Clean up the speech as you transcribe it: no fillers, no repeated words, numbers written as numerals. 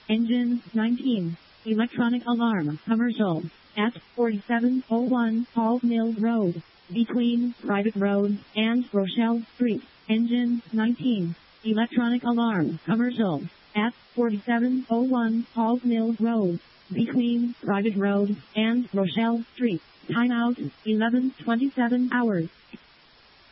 Engine 19. Electronic alarm commercial at 4701 Hall Mill Road, between Private Road and Rochelle Street. Engine 19. Electronic alarm commercial at 4701 Hall Mill Road, between Private Road and Rochelle Street. Timeout 11:27 hours.